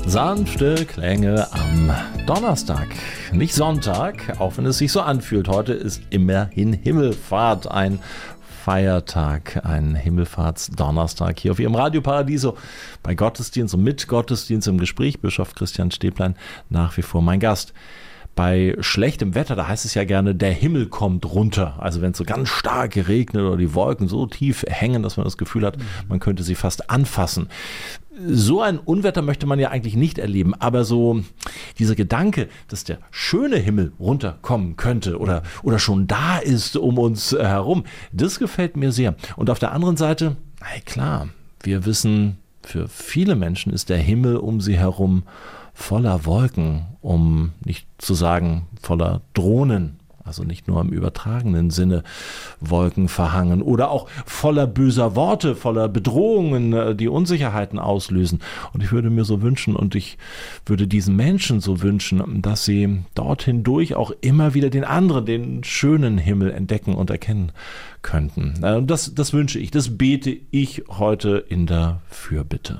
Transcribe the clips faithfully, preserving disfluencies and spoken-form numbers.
Sanfte Klänge am Donnerstag, nicht Sonntag, auch wenn es sich so anfühlt. Heute ist immerhin Himmelfahrt, ein Feiertag, ein Himmelfahrtsdonnerstag hier auf Ihrem Radio Paradiso bei Gottesdienst und mit Gottesdienst im Gespräch. Bischof Christian Stäblein nach wie vor mein Gast. Bei schlechtem Wetter, da heißt es ja gerne, der Himmel kommt runter. Also wenn es so ganz stark regnet oder die Wolken so tief hängen, dass man das Gefühl hat, man könnte sie fast anfassen. So ein Unwetter möchte man ja eigentlich nicht erleben, aber so dieser Gedanke, dass der schöne Himmel runterkommen könnte oder, oder schon da ist um uns herum, das gefällt mir sehr. Und auf der anderen Seite, na klar, wir wissen, für viele Menschen ist der Himmel um sie herum voller Wolken, um nicht zu sagen voller Drohnen, also nicht nur im übertragenen Sinne Wolken verhangen oder auch voller böser Worte, voller Bedrohungen, die Unsicherheiten auslösen. Und ich würde mir so wünschen und ich würde diesen Menschen so wünschen, dass sie dort hindurch auch immer wieder den anderen, den schönen Himmel entdecken und erkennen könnten. Das, das wünsche ich, das bete ich heute in der Fürbitte.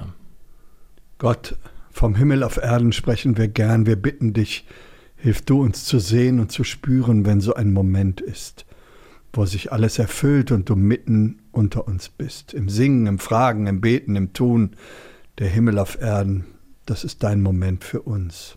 Gott, vom Himmel auf Erden sprechen wir gern. Wir bitten dich, hilf du uns zu sehen und zu spüren, wenn so ein Moment ist, wo sich alles erfüllt und du mitten unter uns bist. Im Singen, im Fragen, im Beten, im Tun. Der Himmel auf Erden, das ist dein Moment für uns.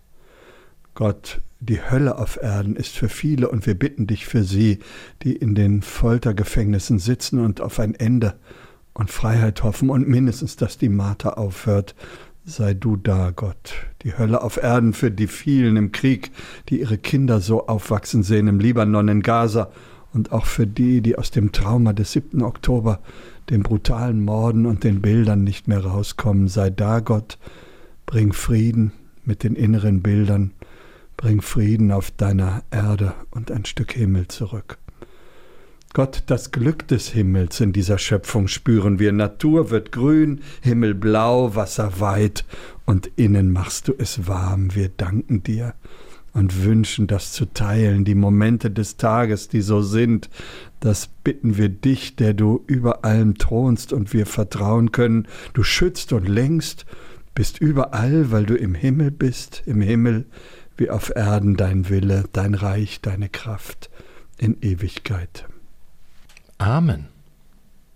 Gott, die Hölle auf Erden ist für viele und wir bitten dich für sie, die in den Foltergefängnissen sitzen und auf ein Ende und Freiheit hoffen und mindestens, dass die Marter aufhört. Sei du da, Gott, die Hölle auf Erden für die vielen im Krieg, die ihre Kinder so aufwachsen sehen, im Libanon, in Gaza und auch für die, die aus dem Trauma des siebten Oktober, den brutalen Morden und den Bildern nicht mehr rauskommen. Sei da, Gott, bring Frieden mit den inneren Bildern, bring Frieden auf deiner Erde und ein Stück Himmel zurück. Gott, das Glück des Himmels in dieser Schöpfung spüren wir. Natur wird grün, Himmel blau, Wasser weit und innen machst du es warm. Wir danken dir und wünschen, das zu teilen, die Momente des Tages, die so sind. Das bitten wir dich, der du über allem thronst und wir vertrauen können. Du schützt und lenkst, bist überall, weil du im Himmel bist, im Himmel wie auf Erden dein Wille, dein Reich, deine Kraft in Ewigkeit. Amen.